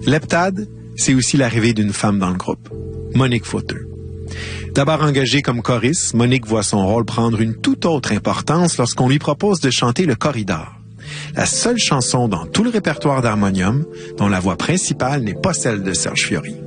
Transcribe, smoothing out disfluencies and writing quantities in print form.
L'heptade, c'est aussi l'arrivée d'une femme dans le groupe, Monique Footer. D'abord engagée comme choriste, Monique voit son rôle prendre une toute autre importance lorsqu'on lui propose de chanter le Corridor, la seule chanson dans tout le répertoire d'harmonium dont la voix principale n'est pas celle de Serge Fiori.